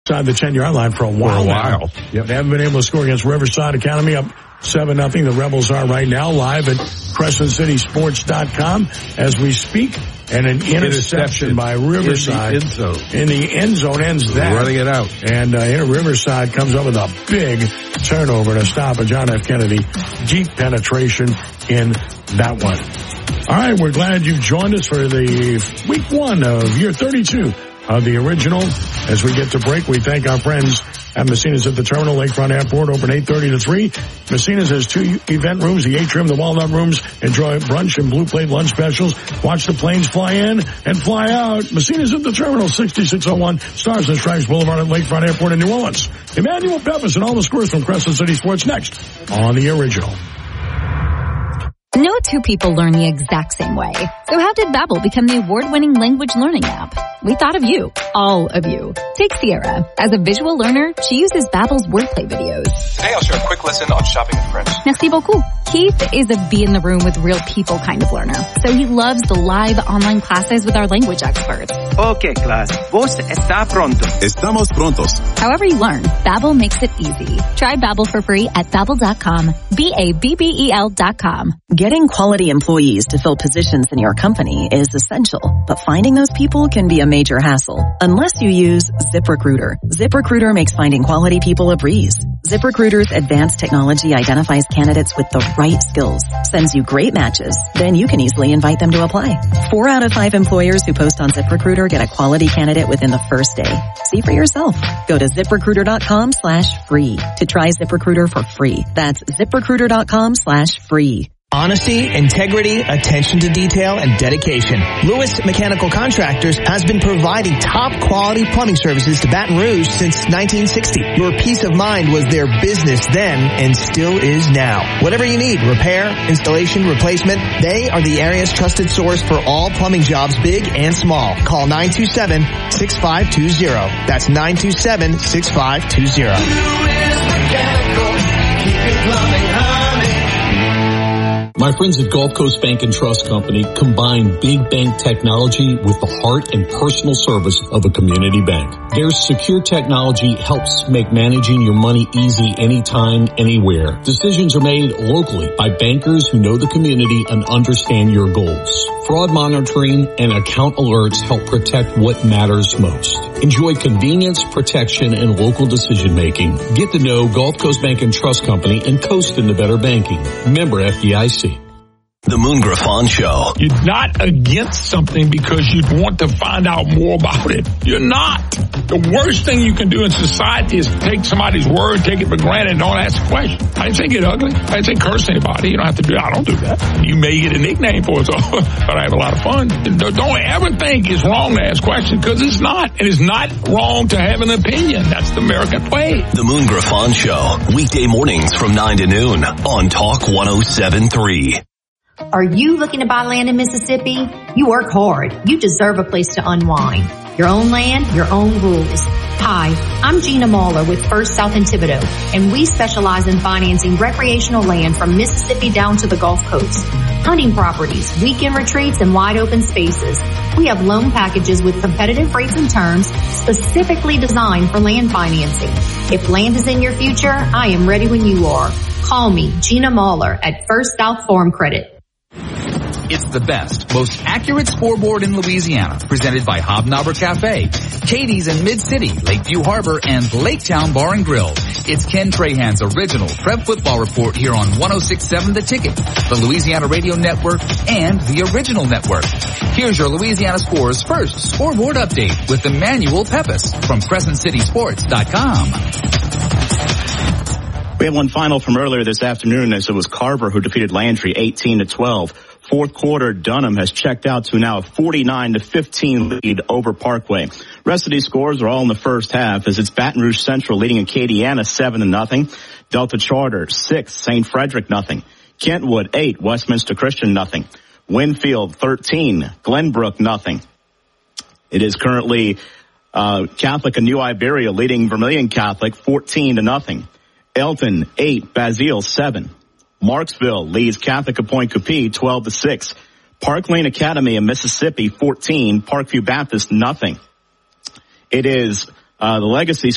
inside the 10-yard line for a while. Yep. They haven't been able to score against Riverside Academy, up 7-0. The Rebels are right now live at CrescentCitySports.com as we speak. And an interception by Riverside in the end zone ends that. Running it out. And Riverside comes up with a big turnover to stop a John F. Kennedy deep penetration in that one. All right, we're glad you've joined us for the week 1 of year 32 of the original. As we get to break, we thank our friends at Messina's at the Terminal, Lakefront Airport, open 8:30 to 3. Messina's has 2 event rooms, the Atrium, the Walnut Rooms. Enjoy brunch and Blue Plate lunch specials. Watch the planes fly in and fly out. Messina's at the Terminal, 6601 Stars and Stripes Boulevard at Lakefront Airport in New Orleans. Emmanuel Peppers and all the scores from Crescent City Sports next on the original. No two people learn the exact same way. So how did Babbel become the award-winning language learning app? We thought of you. All of you. Take Sierra. As a visual learner, she uses Babbel's wordplay videos. Today I'll share a quick lesson on shopping in French. Merci beaucoup. Keith is a be in the room with real people kind of learner. So he loves the live online classes with our language experts. Okay, class. Vos está pronto. Estamos prontos. However you learn, Babbel makes it easy. Try Babbel for free at Babbel.com. Babbel.com. Getting quality employees to fill positions in your company is essential, but finding those people can be a major hassle unless you use ZipRecruiter. ZipRecruiter makes finding quality people a breeze. ZipRecruiter's advanced technology identifies candidates with the right skills, sends you great matches, then you can easily invite them to apply. 4 out of 5 employers who post on ZipRecruiter get a quality candidate within the first day. See for yourself. Go to ZipRecruiter.com/free to try ZipRecruiter for free. That's ZipRecruiter.com/free. Honesty, integrity, attention to detail, and dedication. Lewis Mechanical Contractors has been providing top quality plumbing services to Baton Rouge since 1960. Your peace of mind was their business then and still is now. Whatever you need, repair, installation, replacement, they are the area's trusted source for all plumbing jobs, big and small. Call 927-6520. That's 927-6520. Lewis Mechanical, keeping plumbing honey. My friends at Gulf Coast Bank and Trust Company combine big bank technology with the heart and personal service of a community bank. Their secure technology helps make managing your money easy anytime, anywhere. Decisions are made locally by bankers who know the community and understand your goals. Fraud monitoring and account alerts help protect what matters most. Enjoy convenience, protection, and local decision making. Get to know Gulf Coast Bank and Trust Company and coast into better banking. Member FDIC. The Moon Griffon Show. You're not against something because you want to find out more about it. You're not. The worst thing you can do in society is take somebody's word, take it for granted, and don't ask a question. I didn't say get ugly. I didn't say curse anybody. You don't have to do that. I don't do that. You may get a nickname for it, but I have a lot of fun. Don't ever think it's wrong to ask questions because it's not. And it's not wrong to have an opinion. That's the American way. The Moon Griffon Show. Weekday mornings from 9 to noon on Talk 107.3. Are you looking to buy land in Mississippi? You work hard. You deserve a place to unwind. Your own land, your own rules. Hi, I'm Gina Mahler with First South in Thibodaux, and we specialize in financing recreational land from Mississippi down to the Gulf Coast. Hunting properties, weekend retreats, and wide open spaces. We have loan packages with competitive rates and terms specifically designed for land financing. If land is in your future, I am ready when you are. Call me, Gina Mahler, at First South Farm Credit. It's the best, most accurate scoreboard in Louisiana, presented by Hobnobber Cafe, Katie's in Mid-City, Lakeview Harbor, and Laketown Bar and Grill. It's Ken Trahan's original Prep Football Report here on 106.7 The Ticket, the Louisiana Radio Network, and the Original Network. Here's your Louisiana Scores first scoreboard update with Emmanuel Peppers from CrescentCitySports.com. We have one final from earlier this afternoon, as it was Carver who defeated Landry 18-12. Fourth quarter, Dunham has checked out to now a 49-15 lead over Parkway. Rest of these scores are all in the first half, as it's Baton Rouge Central leading Acadiana 7-0. Delta Charter 6, St. Frederick 0. Kentwood 8, Westminster Christian 0. Winfield 13, Glenbrook 0. It is currently Catholic and New Iberia leading Vermilion Catholic 14-0. Elton 8, Basile 7. Marksville leads Catholic of Point Coupee 12-6. Park Lane Academy in Mississippi 14. Parkview Baptist 0. It is the Legacy